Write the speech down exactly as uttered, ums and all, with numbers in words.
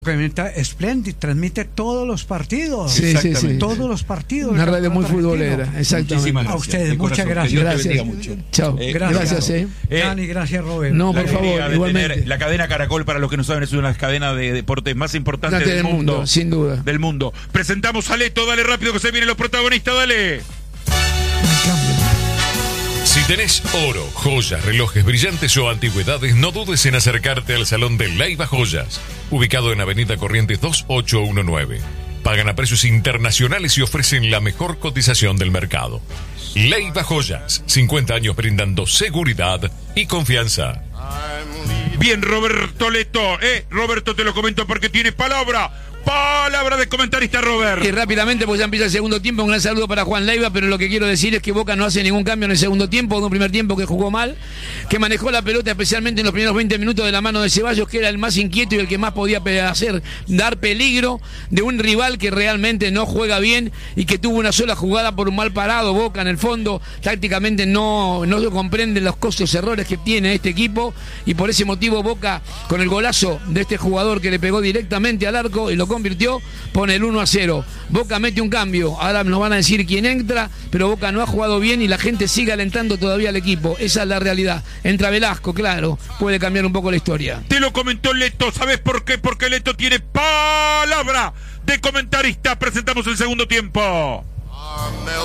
Splendid transmite todos los partidos. Sí, sí, sí. Todos los partidos. Una radio muy futbolera, exactamente. A ustedes, muchas gracias. Gracias. Mucho. Chao. Eh, gracias, gracias, eh. Dani, gracias, Robert. No, La por favor, alegría de igualmente. tener la cadena Caracol, para los que no saben, es una de las cadenas de deportes más importantes Del del mundo. mundo, sin duda. Del mundo. Presentamos a Leto, dale rápido que se vienen los protagonistas, dale. Si tenés oro, joyas, relojes brillantes o antigüedades, no dudes en acercarte al Salón de Leiva Joyas, ubicado en Avenida Corrientes dos ocho uno nueve. Pagan a precios internacionales y ofrecen la mejor cotización del mercado. Leiva Joyas, cincuenta años brindando seguridad y confianza. Bien, Roberto Leto, eh, Roberto, te lo comento porque tiene palabra. Palabra de comentarista, Robert. Y rápidamente, pues ya empieza el segundo tiempo. Un gran saludo para Juan Leiva, pero lo que quiero decir es que Boca no hace ningún cambio en el segundo tiempo, de un primer tiempo que jugó mal, que manejó la pelota especialmente en los primeros veinte minutos de la mano de Ceballos, que era el más inquieto y el que más podía hacer, dar peligro de un rival que realmente no juega bien y que tuvo una sola jugada por un mal parado. Boca en el fondo tácticamente no, no comprende los costos errores que tiene este equipo, y por ese motivo Boca, con el golazo de este jugador que le pegó directamente al arco y lo convirtió, pone el uno a cero. Boca mete un cambio, ahora nos van a decir quién entra, pero Boca no ha jugado bien y la gente sigue alentando todavía al equipo. Esa es la realidad. Entra Velasco, claro, puede cambiar un poco la historia. Te lo comentó Leto, ¿sabes por qué? Porque Leto tiene palabra de comentarista. Presentamos el segundo tiempo.